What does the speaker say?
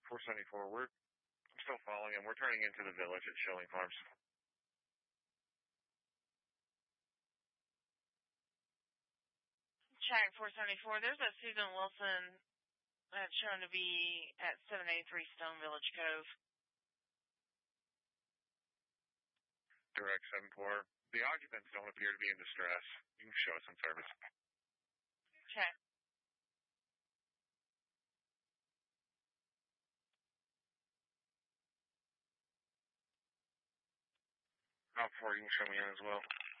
474, I'm still following him. We're turning into the village at Schilling Farms. Check 474. There's a Susan Wilson that's shown to be at 783 Stone Village Cove. Direct 74. The occupants don't appear to be in distress. You can show us some service. Check. Out 4, you can show me in as well.